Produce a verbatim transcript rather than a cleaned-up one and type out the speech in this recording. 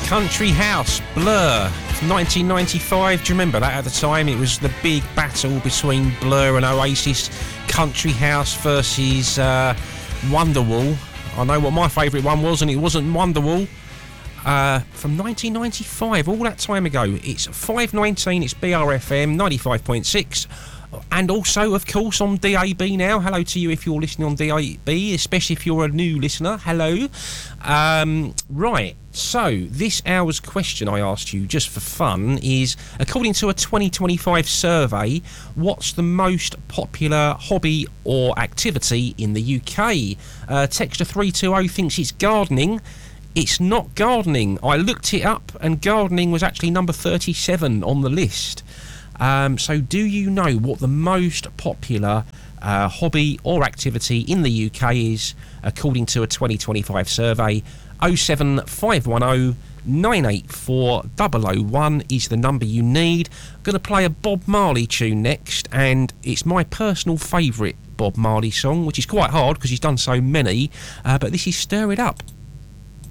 Country House, Blur, nineteen ninety-five. Do you remember that at the time? It was the big battle between Blur and Oasis. Country House versus uh, Wonderwall. I know what my favourite one was, and it wasn't Wonderwall. Uh, from nineteen ninety-five, all that time ago. It's five nineteen, it's B R F M ninety-five point six. And also, of course, on D A B now. Hello to you if you're listening on D A B, especially if you're a new listener. Hello. Um, right, so this hour's question I asked you, just for fun, is, according to a twenty twenty-five survey, what's the most popular hobby or activity in the U K? Uh, Texter three two zero thinks it's gardening. It's not gardening. I looked it up, and gardening was actually number thirty-seven on the list. Um, so do you know what the most popular uh, hobby or activity in the U K is, according to a twenty twenty-five survey? oh seven five one oh nine eight four oh oh one is the number you need. I'm going to play a Bob Marley tune next, and it's my personal favourite Bob Marley song, which is quite hard because he's done so many, uh, but this is Stir It Up.